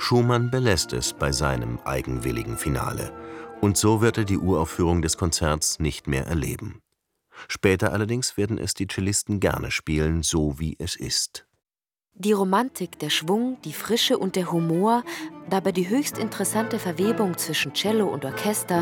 Schumann belässt es bei seinem eigenwilligen Finale. Und so wird er die Uraufführung des Konzerts nicht mehr erleben. Später allerdings werden es die Cellisten gerne spielen, so wie es ist. Die Romantik, der Schwung, die Frische und der Humor, dabei die höchst interessante Verwebung zwischen Cello und Orchester,